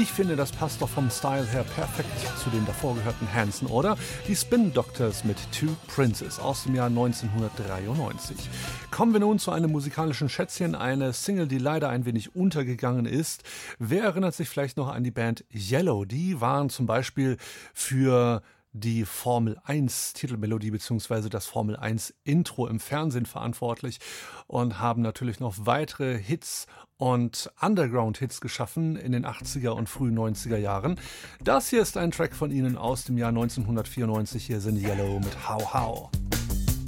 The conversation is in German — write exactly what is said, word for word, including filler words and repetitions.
Ich finde, das passt doch vom Style her perfekt zu den davor gehörten Hanson, oder? Die Spin Doctors mit Two Princes aus dem Jahr neunzehnhundertdreiundneunzig. Kommen wir nun zu einem musikalischen Schätzchen, eine Single, die leider ein wenig untergegangen ist. Wer erinnert sich vielleicht noch an die Band Yellow? Die waren zum Beispiel für die Formel eins Titelmelodie bzw. das Formel eins Intro im Fernsehen verantwortlich und haben natürlich noch weitere Hits und Underground-Hits geschaffen in den achtziger und frühen neunziger Jahren. Das hier ist ein Track von ihnen aus dem Jahr neunzehnhundertvierundneunzig. Hier sind Yellow mit How How.